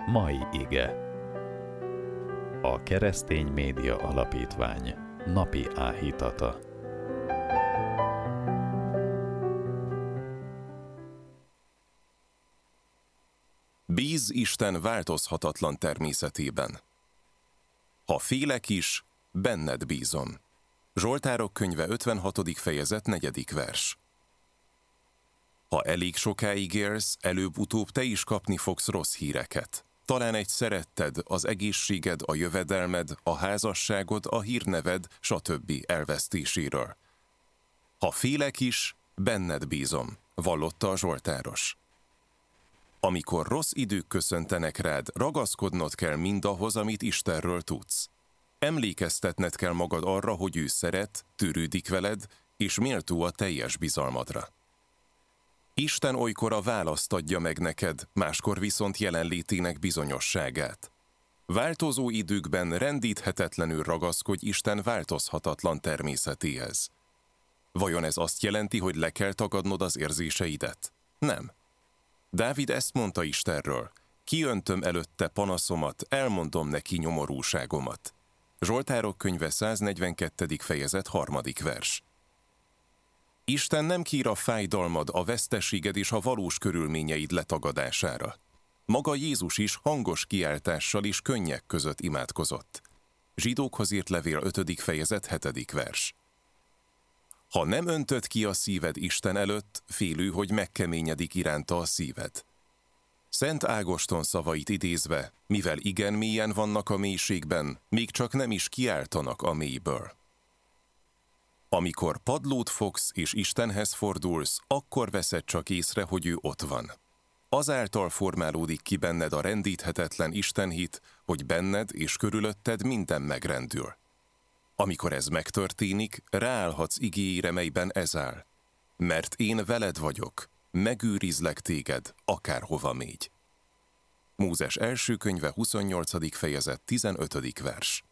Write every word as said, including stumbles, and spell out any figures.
Mai ige. A Keresztény Média Alapítvány napi áhítata. Bíz Isten változhatatlan természetében. Ha félek is, benned bízom. Zsoltárok könyve ötvenhatodik fejezet negyedik vers. Ha elég sokáig élsz, előbb-utóbb te is kapni fogsz rossz híreket. Talán egy szeretted, az egészséged, a jövedelmed, a házasságod, a hírneved, stb. Elvesztéséről. Ha félek is, benned bízom, vallotta a zsoltáros. Amikor rossz idők köszöntenek rád, ragaszkodnod kell mindahhoz, amit Istenről tudsz. Emlékeztetned kell magad arra, hogy ő szeret, törődik veled, és méltó a teljes bizalmadra. Isten olykor a választ adja meg neked, máskor viszont jelenlétének bizonyosságát. Változó időkben rendíthetetlenül ragaszkodj Isten változhatatlan természetéhez. Vajon ez azt jelenti, hogy le kell tagadnod az érzéseidet? Nem. Dávid ezt mondta Istenről: kiöntöm előtte panaszomat, elmondom neki nyomorúságomat. Zsoltárok könyve száznegyvenkettedik fejezet harmadik vers. Isten nem kír a fájdalmad, a veszteséged és a valós körülményeid letagadására. Maga Jézus is hangos kiáltással és könnyek között imádkozott. Zsidókhoz írt levél ötödik fejezet hetedik vers. Ha nem öntöd ki a szíved Isten előtt, félő, hogy megkeményedik iránta a szíved. Szent Ágoston szavait idézve, mivel igen mélyen vannak a mélységben, még csak nem is kiáltanak a mélyből. Amikor padlót fogsz és Istenhez fordulsz, akkor veszed csak észre, hogy ő ott van. Azáltal formálódik ki benned a rendíthetetlen istenhit, hogy benned és körülötted minden megrendül. Amikor ez megtörténik, ráállhatsz igéjére, melyben ez áll. Mert én veled vagyok, megőrizlek téged, akárhova mégy. Mózes első könyve huszonnyolcadik fejezet tizenötödik vers.